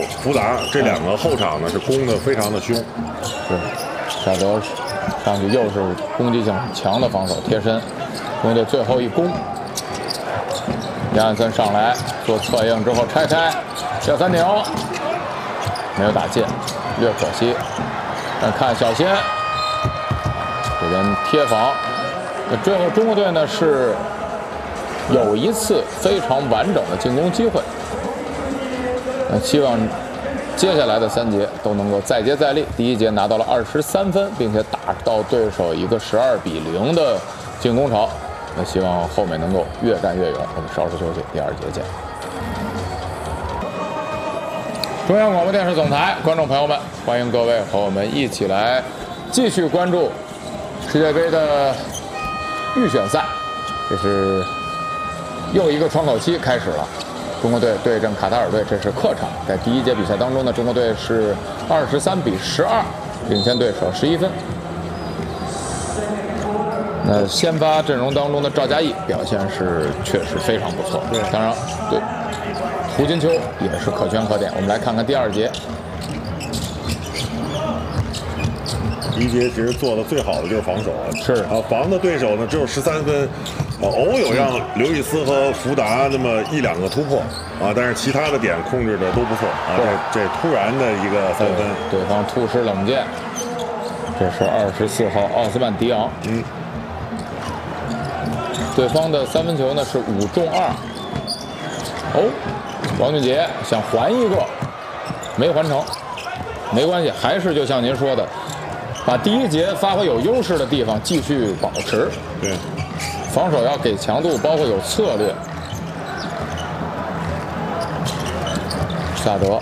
福达这两个后场呢是攻的非常的凶。 是，夏德上去又是攻击性很强的防守贴身，中国队最后一攻，杨汉森上来做策应之后拆开，小三顶没有打进，略可惜。但看小新这边贴防，最后中国队呢是有一次非常完整的进攻机会。希望接下来的3节都能够再接再厉。第一节拿到了23分，并且打到对手一个12-0的进攻潮。那希望后面能够越战越勇。我们稍事休息，第2节见。中央广播电视总台观众朋友们，欢迎各位和我们一起来继续关注世界杯的预选赛。这是又一个窗口期开始了。中国队对阵卡塔尔队，这是客场。在第一节比赛当中呢，中国队是23-12领先对手11分。那先发阵容当中的赵嘉译表现是确实非常不错。 对， 当然对胡金秋也是可圈可点。我们来看看第2节。 第一节其实做的最好的就是防守， 是啊，防的对手呢只有13分。偶有让刘易斯和福达那么1、2个突破啊，但是其他的点控制的都不错啊。这突然的一个3分， 对方突施冷箭。这是24号奥斯曼迪昂。对方的3分球呢是5中2。哦，王俊杰想还一个，没还成，没关系，还是就像您说的，把第一节发挥有优势的地方继续保持。 对。 防守要给强度，包括有策略。萨德，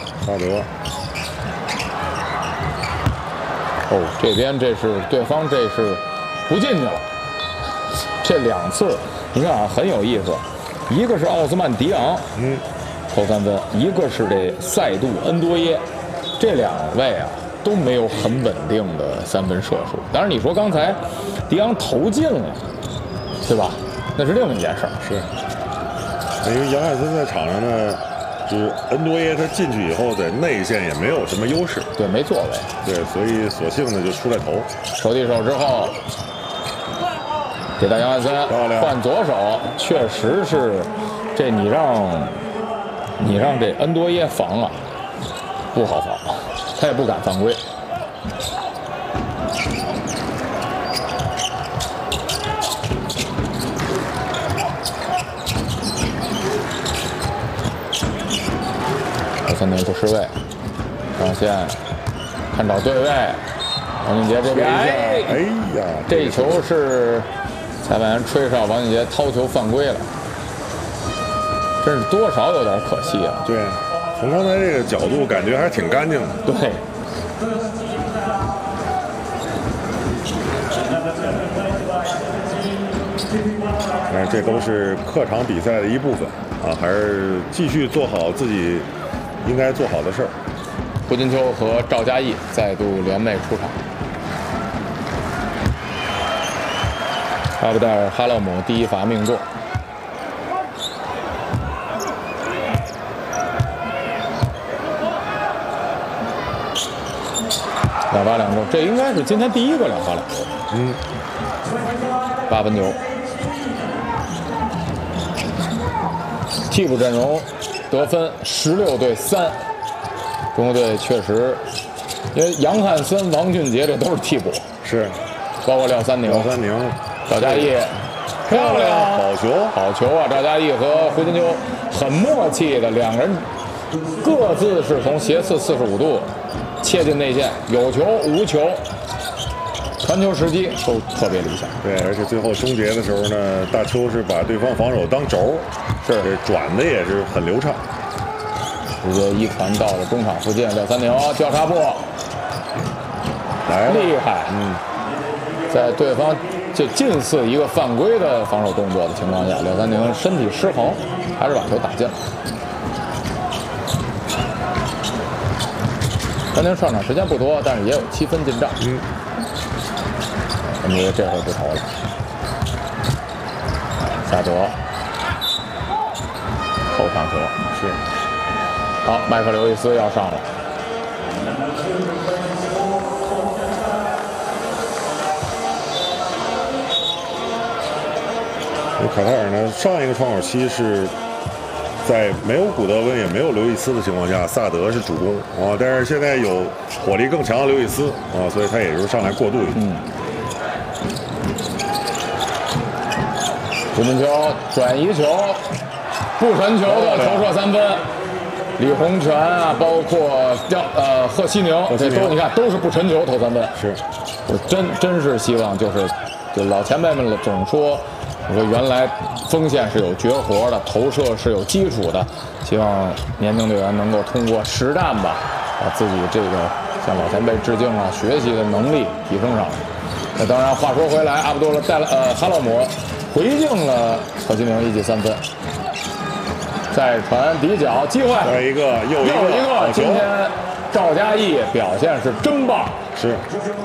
哦，这边这是对方，这是不进去了。这2次，你看啊，很有意思。一个是奥斯曼迪昂，投3分；一个是这塞杜恩多耶，这2位啊都没有很稳定的3分射术。当然，你说刚才迪昂投进了。对吧？那是另一件事儿。 是，因为杨汉森在场上呢，就是恩多耶他进去以后在内线也没有什么优势， 对，没作为， 对，所以索性呢就出来投。 手递手之后，给到杨汉森换左手，确实是，这你让这恩多耶防啊，不好防，他也不敢犯规。3名不失位，上线看找对位，王俊杰这边， 哎呀， 这球是裁判员吹哨，王俊杰掏球犯规了，真是多少有点可惜啊。 对，从刚才这个角度感觉还是挺干净的。 对。 但是这都是客场比赛的一部分啊，还是继续做好自己应该做好的事儿。 胡金秋和赵嘉译再度联袂出场。阿布代尔哈勒姆第一罚命中。2罚2中，这应该是今天第一个2罚2中。8分球。替补阵容得分16-3。中国队确实，因为杨汉森、王俊杰这都是替补， 是， 包括廖三宁、赵嘉译，漂亮，好球啊！赵嘉译和胡金秋很默契的2人，各自是从斜刺45度切进内线，有球无球，传球时机都特别理想。 对，而且最后终结的时候呢，大邱是把对方防守当轴， 是转的也是很流畅。 直接一传到了中场附近，廖三宁交叉步， 来了， 厉害！在对方就近似一个犯规的防守动作的情况下，廖三宁身体失衡，还是把球打进了。三宁上场时间不多，但是也有7分进账。恩多耶这回不投了，萨德后场球是。 好，麦克刘易斯要上了。 卡塔尔呢，上一个窗口期是在没有古德温也没有刘易斯的情况下，萨德是主攻啊，但是现在有火力更强的刘易斯啊，所以他也就上来过渡一下。 直门球转移球，不传球的投射3分。李洪权啊，包括贺西宁，这都你看都是不沉球投3分。 是， 我真是希望就老前辈们总说，我说原来锋线是有绝活的，投射是有基础的，希望年轻队员能够通过实战吧，把自己这个向老前辈致敬啊，学习的能力提升上来。那当然，话说回来，阿卜杜勒哈勒姆回敬了贺西宁1记3分。再传底角机会， 再一个又一个， 今天赵嘉译表现是真棒， 是。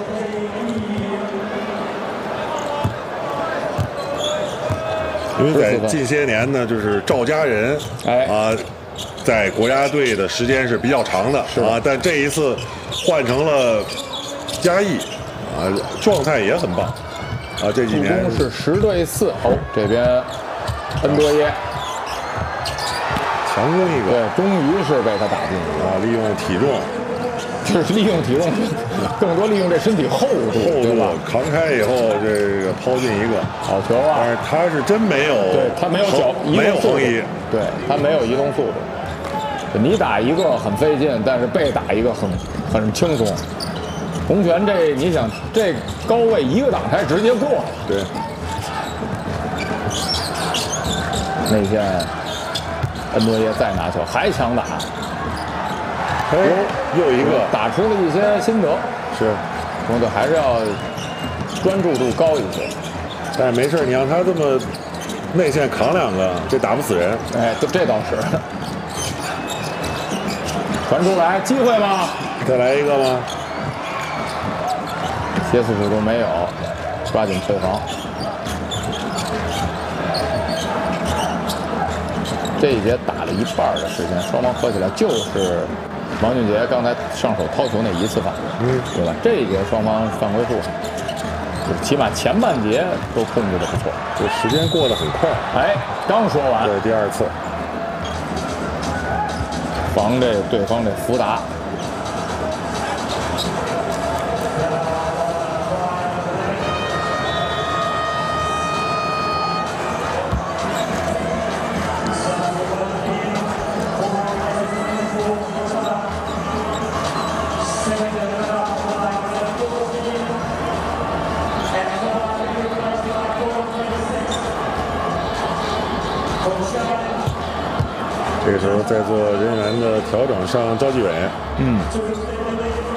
因为在近些年呢，就是赵家人，在国家队的时间是比较长的啊，但这一次换成了嘉译，状态也很棒啊，这几年是10对4，这边恩多耶。 强攻一个， 对，终于是被他打进了啊！利用体重， 就是利用体重，更多利用这身体厚度，对吧？ 扛开以后，这个抛进一个好球啊！ 但是他是真没有， 对他没有没有横移， 对他没有移动速度。你打一个很费劲，但是被打一个很轻松。洪拳这你想这高位一个挡拆直接过了， 对， 内线。恩多耶再拿球，还强打， 又一个打出了一些心得。 是， 中国队还是要专注度高一些。 但是没事，你让他这么内线扛2个，这打不死人。 哎，这倒是。传出来，机会吗？ 再来一个吗？ 歇斯底里没有，抓紧退防。这一节打了一半的时间，双方合起来就是王俊杰刚才上手掏球那1次犯规，对吧？这一节双方犯规数，起码前半节都控制的不错。 这时间过得很快。 哎，刚说完。 对，第2次， 防这对方这福达。 这个时候在做人员的调整，上赵继伟。